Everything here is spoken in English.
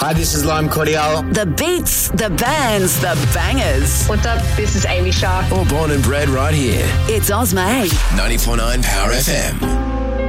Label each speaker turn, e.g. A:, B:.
A: Hi, this is Lime Cordial.
B: The beats, the bands, the bangers.
C: What's up? This is Amy Shark.
D: All born and bred right here.
B: It's Ozma.
D: 94.9 Power FM.